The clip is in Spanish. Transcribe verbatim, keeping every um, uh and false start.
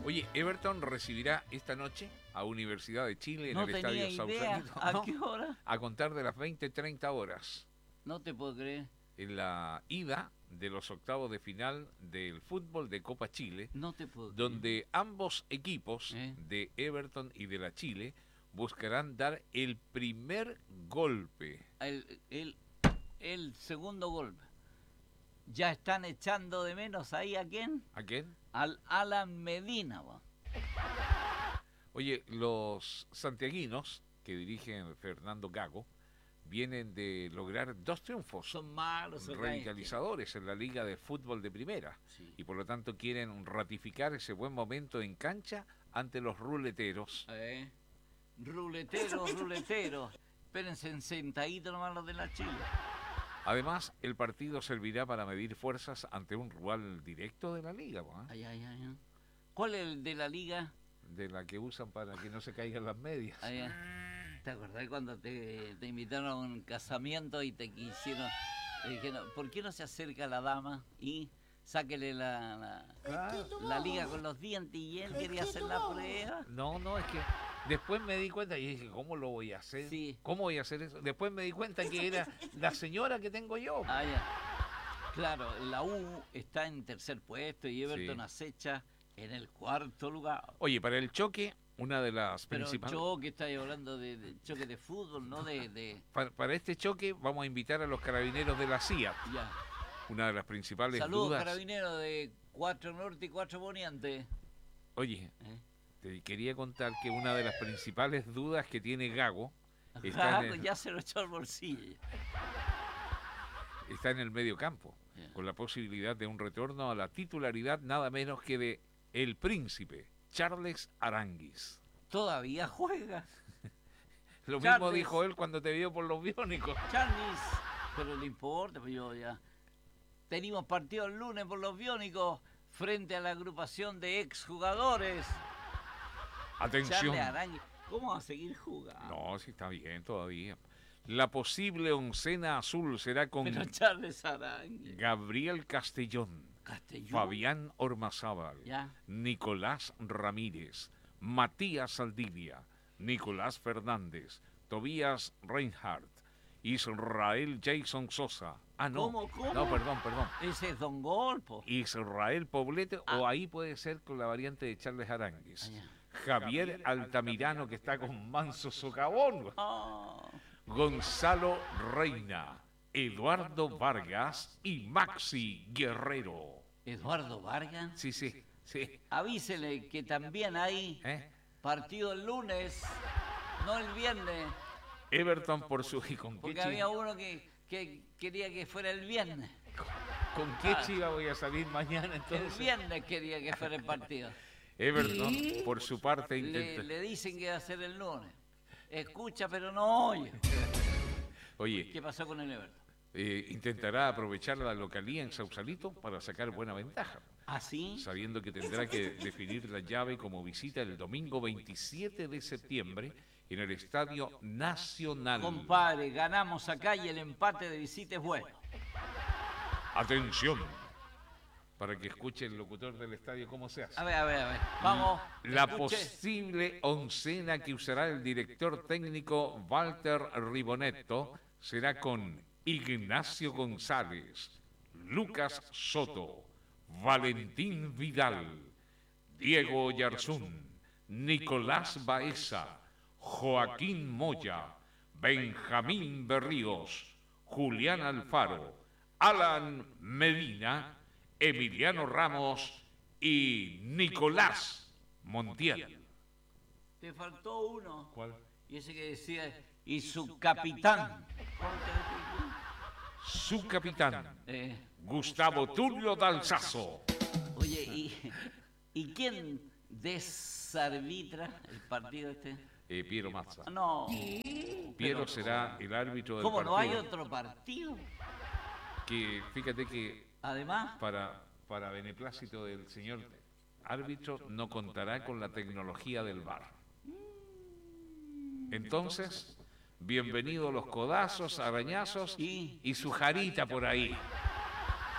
Oye, Everton recibirá esta noche a Universidad de Chile en No el tenía Estadio idea. Sausalito. ¿A ¿no? qué hora? A contar de las veinte treinta horas. No te puedo creer. En la ida de los octavos de final del fútbol de Copa Chile, No te puedo creer. donde ambos equipos ¿Eh? de Everton y de la Chile buscarán dar el primer golpe. El, el, el segundo golpe. Ya están echando de menos ahí a quién? ¿A quién? Al Alan Medina. Va. Oye, los santiaguinos que dirigen Fernando Gago vienen de lograr dos triunfos Son malos. radicalizadores en la Liga de Fútbol de Primera, Sí. y por lo tanto quieren ratificar ese buen momento en cancha ante los ruleteros. Eh. Ruletero, ruletero. Espérense sentaditos nomás los de la Chile. Además, el partido servirá para medir fuerzas ante un rival directo de la Liga, ¿eh? Ay, ay, ay, ay. ¿Cuál es el de la liga? De la que usan para que no se caigan las medias. Ay, ay. ¿Te acordás cuando te, te invitaron a un casamiento y te quisieron, te dijeron, ¿por qué no se acerca la dama y sáquele la, la, Claro. la liga con los dientes y él quería hacer la prueba? No, no, es que después me di cuenta y dije, ¿cómo lo voy a hacer? Sí. ¿Cómo voy a hacer eso? Después me di cuenta que era la señora que tengo yo. Ah, ya. Claro, la U está en tercer puesto y Everton Sí. acecha en el cuarto lugar. Oye, para el choque, una de las Pero principales... choque, estáis hablando de, de choque de fútbol, no de, de... Para, para este choque vamos a invitar a los carabineros de la C I A. Ya. Una de las principales Saludos, dudas... carabineros de cuatro Norte y cuatro Poniente. Oye, ¿Eh? te quería contar que una de las principales dudas que tiene Gago está, Ah, en pues el, ya se lo echó al bolsillo. está en el medio campo, Ya. con la posibilidad de un retorno a la titularidad nada menos que de el príncipe Charles Aránguiz. Todavía juega. Lo Charles. mismo dijo él cuando te vio por los biónicos. Charles. Pero le importa, pues yo ya. Tenemos partido el lunes por los biónicos frente a la agrupación de exjugadores. Atención. Charles Arangui. ¿Cómo va a seguir jugando? No, sí está bien todavía. La posible oncena azul será con Pero Charles Arangui. Gabriel Castellón, Castellón. Fabián Ormazábal, Ya. Nicolás Ramírez, Matías Saldivia, Nicolás Fernández, Tobías Reinhardt, Israel Jason Sosa. Ah, no. ¿Cómo, cómo? No, perdón, perdón. Ese es Don Golpo. Israel Poblete, Ah. o ahí puede ser con la variante de Charles Aránguiz. Ah, ya. Javier Altamirano, que está con manso socavón. Oh. Gonzalo Reina, Eduardo Vargas y Maxi Guerrero. Eduardo Vargas. Sí, sí, sí. Avísele que también hay ¿Eh? partido el lunes, no el viernes. Everton por su... ¿Y con qué, Porque chi- había uno que, que quería que fuera el viernes. ¿Con qué chiva voy a salir mañana El entonces? viernes quería que fuera el partido. Everton, por su parte, Le, intenta... le dicen que va a ser el lunes. Escucha, pero no oye. Oye, ¿Qué pasó con el Everton? eh, intentará aprovechar la localía en Sausalito para sacar buena ventaja, ¿Así? sabiendo que tendrá que definir la llave como visita el domingo veintisiete de septiembre en el Estadio Nacional. Compadre, ganamos acá y el empate de visita es bueno. Atención, para que escuche el locutor del estadio cómo se hace. A ver, a ver, a ver. Vamos. La escuche. posible oncena que usará el director técnico Walter Ribonetto será con Ignacio González, Lucas Soto, Valentín Vidal, Diego Yarzún, Nicolás Baeza, Joaquín Moya, Benjamín Berríos, Julián Alfaro, Alan Medina, Emiliano Ramos y Nicolás Montiel. Te faltó uno. ¿Cuál? Y ese que decía, y su capitán. ¿Cómo te decía? Su capitán, Eh, Gustavo Tulio Dalsazo. oye, ¿y, ¿y quién desarbitra el partido este? Eh, Piero Mazza. No. Piero será el árbitro del ¿Cómo no hay partido. otro partido? Que fíjate que Además, para, para beneplácito del señor árbitro no contará con la tecnología del V A R. Entonces, bienvenidos los codazos, arañazos Y- y su jarita por ahí.